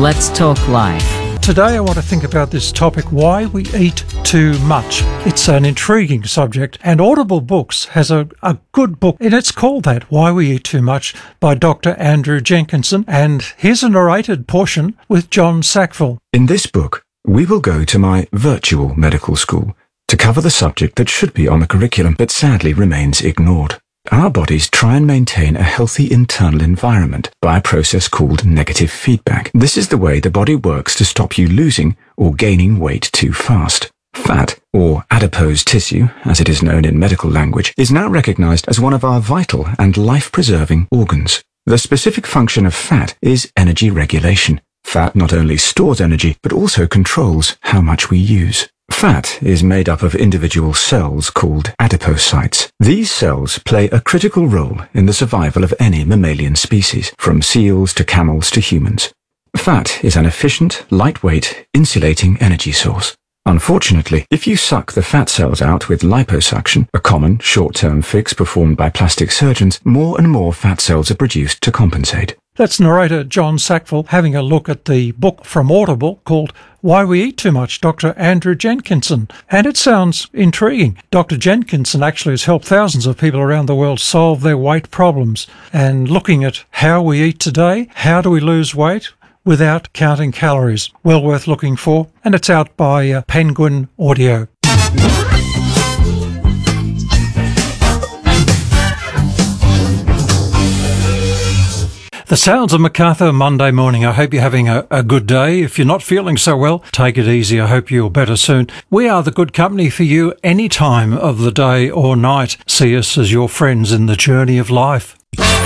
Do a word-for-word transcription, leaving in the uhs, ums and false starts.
Let's Talk Life. Today I want to think about this topic, why we eat too much. It's an intriguing subject, and Audible Books has a, a good book, and it's called that, Why We Eat Too Much, by Doctor Andrew Jenkinson, and here's a narrated portion with John Sackville. In this book, we will go to my virtual medical school to cover the subject that should be on the curriculum but sadly remains ignored. Our bodies try and maintain a healthy internal environment by a process called negative feedback. This is the way the body works to stop you losing or gaining weight too fast. Fat, or adipose tissue, as it is known in medical language, is now recognized as one of our vital and life-preserving organs. The specific function of fat is energy regulation. Fat not only stores energy, but also controls how much we use. Fat is made up of individual cells called adipocytes. These cells play a critical role in the survival of any mammalian species, from seals to camels to humans. Fat is an efficient, lightweight, insulating energy source. Unfortunately, if you suck the fat cells out with liposuction, a common short-term fix performed by plastic surgeons, more and more fat cells are produced to compensate. That's narrator John Sackville having a look at the book from Audible called Why We Eat Too Much, Doctor Andrew Jenkinson. And it sounds intriguing. Doctor Jenkinson actually has helped thousands of people around the world solve their weight problems. And looking at how we eat today, how do we lose weight without counting calories? Well worth looking for. And it's out by uh, Penguin Audio. The sounds of MacArthur Monday morning. I hope you're having a, a good day. If you're not feeling so well, take it easy. I hope you're better soon. We are the good company for you any time of the day or night. See us as your friends in the journey of life.